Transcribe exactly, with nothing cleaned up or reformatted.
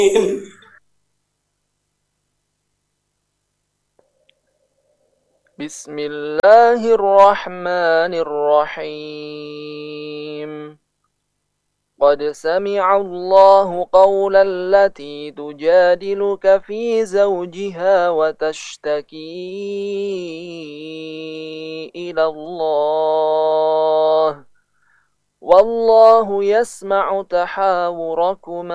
بسم الله الرحمن الرحيم قد سمع الله قول التي تجادلك في زوجها وتشتكي إلى الله والله يسمع تحاوركما